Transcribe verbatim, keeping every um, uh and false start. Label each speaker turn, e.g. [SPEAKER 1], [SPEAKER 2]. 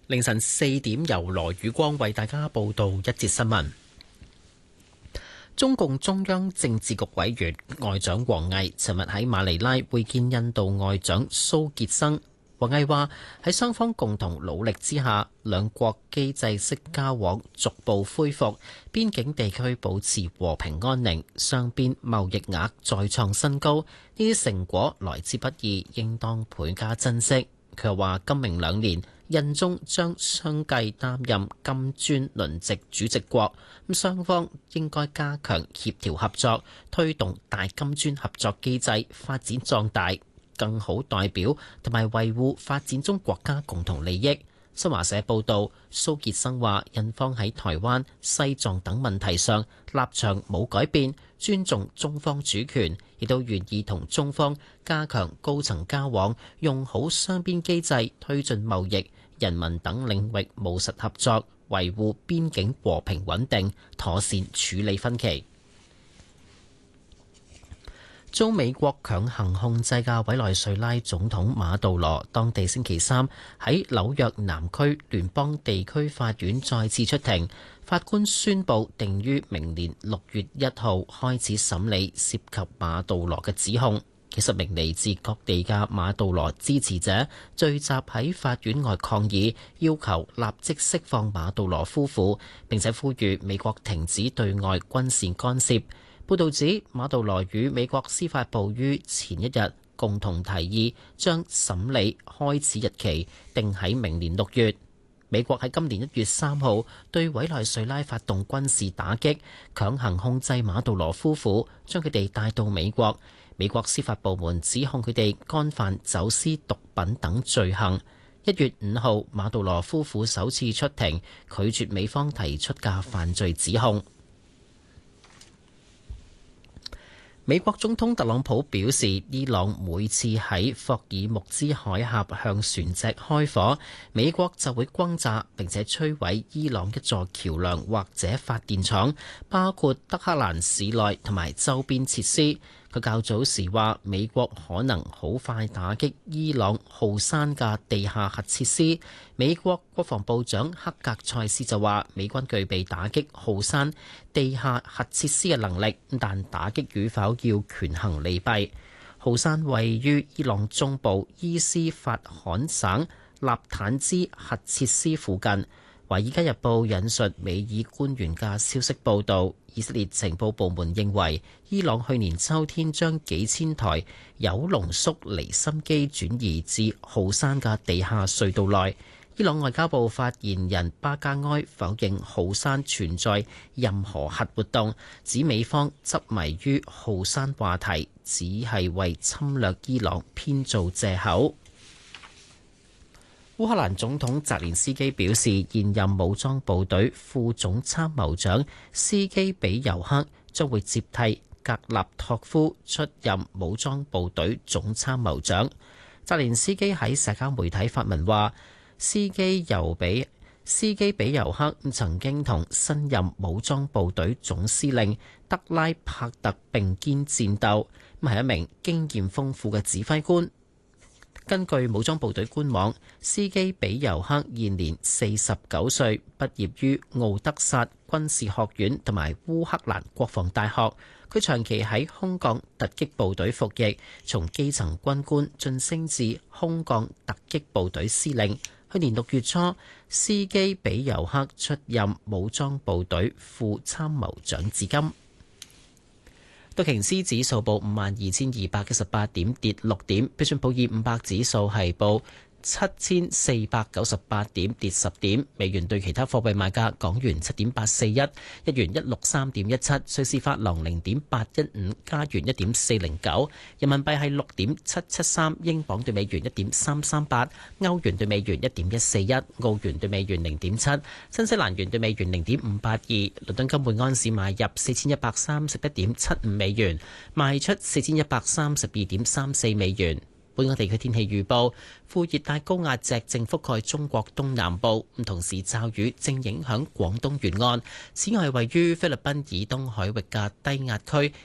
[SPEAKER 1] 凌晨四點，由羅宇光為大家報道一節新聞。中共中央政治局委員外長王毅尋日喺馬尼拉會見印度外長蘇傑生。王毅話喺雙方共同努力之下，兩國機制式交往逐步恢復，邊境地區保持和平安寧，雙邊貿易額再創新高。呢啲成果來之不易，應當倍加珍惜。佢又話今明兩年，印中將相繼擔任金磚輪值主席國，咁雙方應該加強協調合作，推動大金磚合作機制發展壯大，更好代表同埋維護發展中國家共同利益。新華社報道，蘇傑生話印方喺台灣、西藏等問題上立場冇改變，尊重中方主權，亦都願意同中方加強高層交往，用好雙邊機制推進貿易、人民等領域務實合作，維護邊境和平穩定，妥善處理分歧。遭美國強行控制嘅委內瑞拉總統馬杜羅，當地星期三喺紐約南區聯邦地區法院再次出庭，法官宣布定於明年六月一號開始審理涉及馬杜羅嘅指控。幾十名嚟自各地嘅馬杜羅支持者聚集喺法院外抗議，要求立即釋放馬杜羅夫婦，並且呼籲美國停止對外軍事干涉。報道指，馬杜羅與美國司法部於前一日共同提議將審理開始日期定喺明年六月。美國喺今年一月三號對委內瑞拉發動軍事打擊，強行控制馬杜羅夫婦，將佢哋帶到美國。美國司法部門指控佢哋干犯走私毒品等罪行。一月五號，馬杜羅夫婦首次出庭，拒絕美方提出嘅犯罪指控。美國總統特朗普表示，伊朗每次喺霍爾木茲海峽向船隻開火，美國就會轟炸並且摧毀伊朗一座橋樑或者發電廠，包括德黑蘭市內同埋周邊設施。佢較早時話，美國可能好快打擊伊朗浩山嘅地下核設施。美國國防部長克格塞斯就話，美軍具備打擊浩山地下核設施嘅能力，但打擊與否要權衡利弊。浩山位於伊朗中部伊斯法罕省納坦茲核設施附近。《華爾街日報》引述美爾官員嘅消息報導，以色列情報部門認為，伊朗去年秋天將幾千台鈾濃縮離心機轉移至浩山嘅地下隧道內。伊朗外交部發言人巴加埃否認浩山存在任何核活動，指美方執迷於浩山話題，只係為侵略伊朗編造藉口。烏克蘭總統澤連斯基表示，現任武裝部隊副總參謀長斯基比尤克將會接替格納托夫出任武裝部隊總參謀長。澤連斯基喺社交媒體發文話，斯基尤比斯基比尤克曾經同新任武裝部隊總司令德拉帕特並肩戰鬥，咁係一名經驗豐富嘅指揮官。根據武裝部隊官網，斯基比尤克現年四十九歲，畢業於奧德薩軍事學院同埋烏克蘭國防大學。佢長期喺空降突擊部隊服役，從基層軍官晉升至空降突擊部隊司令。去年六月初，斯基比尤克出任武裝部隊副參謀長至今。道瓊斯指數報五萬二千二百一十八點，跌六點。標準普爾五百指數係報七千四百九十八點，跌十點。美元對其他貨幣賣價：港元七點八四一，日元一六三點一七，瑞士法郎零點八一五，加元一點四零九，人民幣係六點七七三，英鎊對美元一點三三八，歐元對美元一點一四一，澳元對美元零點七，新西蘭元對美元零點五八二。倫敦金每安士買入四千一百三十一點七五美元，賣出四千一百三十二點三四美元。本港地區天氣預報，副熱帶高壓脊正覆蓋中國東南部，同時驟雨正影響廣東沿岸。此外，位於菲律賓以東海域嘅低壓區